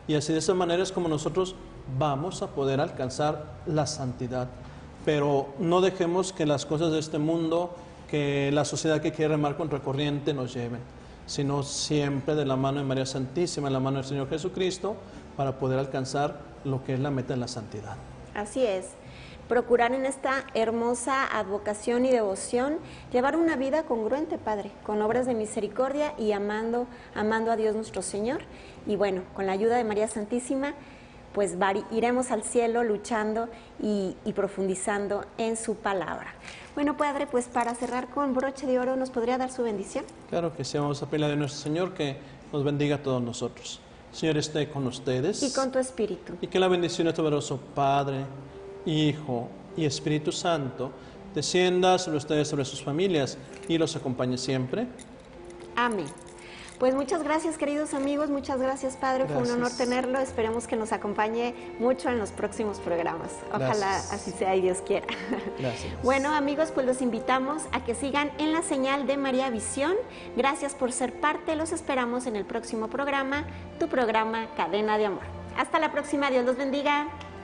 Y así de esa manera es como nosotros vamos a poder alcanzar la santidad. Pero no dejemos que las cosas de este mundo, que la sociedad que quiere remar contra corriente nos lleven, sino siempre de la mano de María Santísima, de la mano del Señor Jesucristo, para poder alcanzar lo que es la meta de la santidad. Así es. Procurar en esta hermosa advocación y devoción llevar una vida congruente, Padre, con obras de misericordia y amando a Dios nuestro Señor. Y bueno, con la ayuda de María Santísima, pues iremos al cielo luchando y profundizando en su palabra. Bueno, Padre, pues para cerrar con broche de oro, ¿nos podría dar su bendición? Claro que sí, vamos a pedirle a nuestro Señor que nos bendiga a todos nosotros. Señor, esté con ustedes. Y con tu espíritu. Y que la bendición de tu poderoso Padre, Hijo y Espíritu Santo descienda sobre ustedes, sobre sus familias y los acompañe siempre. Amén. Pues muchas gracias, queridos amigos, muchas gracias, Padre, Gracias. Fue un honor tenerlo, esperemos que nos acompañe mucho en los próximos programas. Ojalá Gracias. así sea y Dios quiera. Gracias. Bueno, amigos, pues los invitamos a que sigan en la señal de María Visión. Gracias por ser parte, los esperamos en el próximo programa, tu programa Cadena de Amor. Hasta la próxima, Dios los bendiga.